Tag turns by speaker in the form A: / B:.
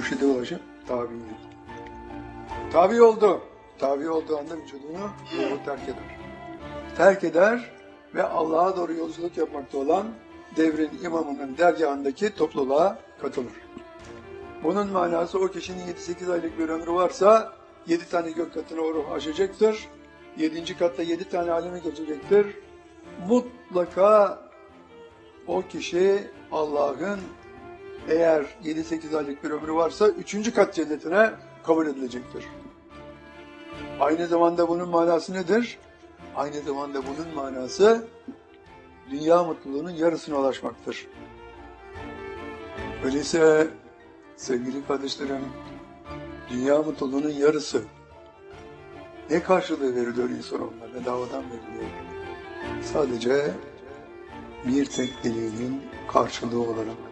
A: mürşide ulaşıp tabi tabi oldu. Tabi olduğu anda vücudunu terk eder. Terk eder ve Allah'a doğru yolculuk yapmakta olan devrin imamının dergahındaki topluluğa katılır. Bunun manası o kişinin 7-8 aylık bir ömrü varsa 7 tane gök katını o ruh aşacaktır. 7. katta 7 tane alemi geçecektir. Mutlaka o kişi Allah'ın eğer 7-8 aylık bir ömrü varsa 3. kat cennetine kabul edilecektir. Aynı zamanda bunun manası nedir? Aynı zamanda bunun manası dünya mutluluğunun yarısına ulaşmaktır. Öyleyse sevgili kardeşlerim, dünya mutluluğunun yarısı ne karşılığı veriliyor insanoğluna? Bedavadan veriliyor. Sadece bir tek dileğinin karşılığı olarak